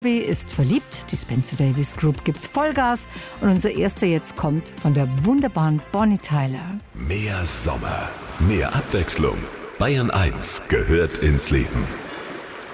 Ist verliebt, die Spencer Davis Group gibt Vollgas und unser erster jetzt kommt von der wunderbaren Bonnie Tyler. Mehr Sommer, mehr Abwechslung. Bayern 1 gehört ins Leben.